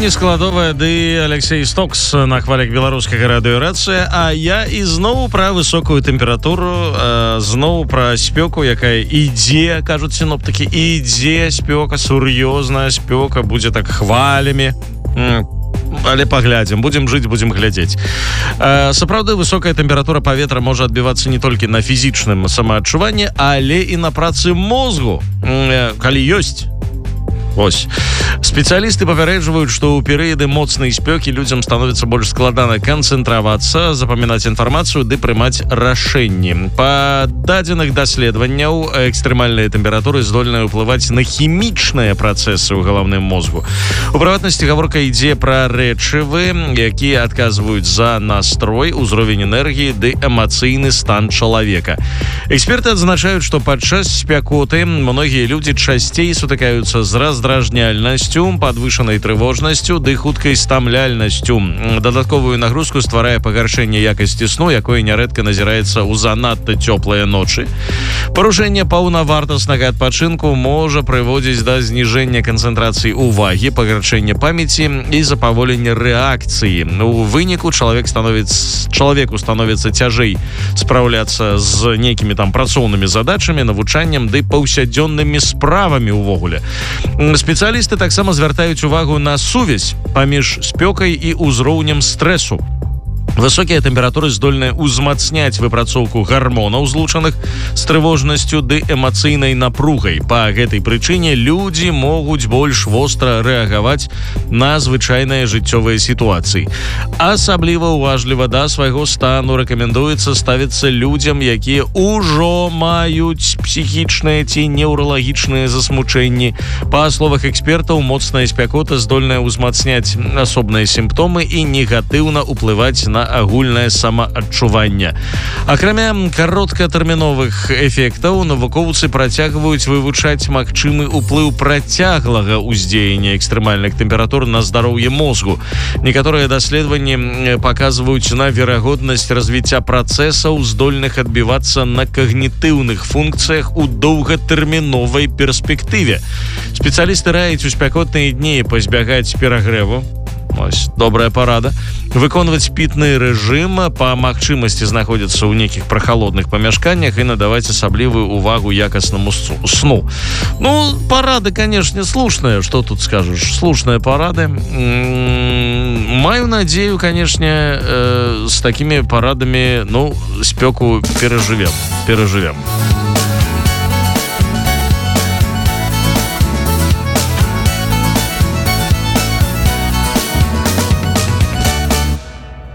Тоні Складова ды Алексей Стокс на хвалях беларускага радыёрацыя. А я ізноў пра высокую тэмпературу, зноў пра спёку, якая ідзе, кажуць сіноптыкі, ідзе спёка, сур'ёзная спёка, будзе так хвалямі. Але паглядзім, будзем жыць, будзем глядзець. Сапраўды, высокая тэмпература паветра можа адбівацца не толькі на фізічным самаадчуванні, але і на працы мозгу, калі ёсць. Ось. Спецыялісты папярэджваюць, што ў перыяды моцнай спёкі людзям становіцца больш складана канцэнтравацца, запамінаць інфармацыю ды прымаць рашэнні. Па дадзеных даследаванняў, экстрэмальныя тэмпературы здольныя ўплываць на хімічныя працэсы ў галаўным мозгу. У прыватнасці гаворка ідзе пра рэчывы, якія адказваюць за настрой, узровень энергіі ды эмацыйны стан чалавека. Эксперты адзначаюць, што падчас спякоты многія людзі часцей сутыкаюцца з раздражняльнасцю, падвышанай трывожнасцю ды хуткай стамляльнасцю. Дадатковую нагрузку стварае пагаршэнне якасці сну, якое нярэдка назіраецца ў занадта цёплыя ночы. Парушэнне паўнавартаснага адпачынку можа прыводзіць да зніжэння канцэнтрацыі ўвагі, пагаршэння памяці і запаволення рэакцыі. У выніку чалавеку становіцца цяжэй спраўляцца з нейкімі там працоўнымі задачамі, навучаннем ды паўсядзённымі справамі ўвогуле. Спецыялісты таксама звяртаюць увагу на сувязь паміж спёкай і ўзроўнем стрэсу. Высокія тэмпературы здольныя ўзмацняць выпрацоўку гармонаў, злучаных з трывожнасцю ды эмацыйнай напругай. Па гэтай прычыне людзі могуць больш востра рэагаваць на звычайныя жыццёвыя сітуацыі. Асабліва ўважліва да свайго стану рэкамендуецца ставіцца людзям, якія ўжо маюць псіхічныя ці неўралагічныя засмучэнні. Па словах экспертаў, моцная спякота здольная ўзмацняць асобныя сімптомы і негатыўна ўплываць на агульнае самаадчуванне. Акрамя кароткатэрміновых эфектаў, навукоўцы працягваюць вывучаць магчымы ўплыў працяглага ўздзеяння экстрэмальных тэмператур на здароўе мозгу. Некаторыя даследаванні паказваюць на верагоднасць развіцця працэсаў, здольных адбівацца на когнітыўных функцыях у доўгатэрміновай перспектыве. Спецыялісты раяць у спякотныя дні пазбягаць перагрэву. Ось, добрая парада. Выконваць пітны рэжым, па магчымасці знаходзіцца ў нейкіх прахалодных памяшканнях і надаваць асаблівую увагу якаснаму сну. Ну, парады, канешне, слушныя, што тут скажаш? Слушныя парады. Маю надзею, канешне, з такімі парадамі, спёку перажывем.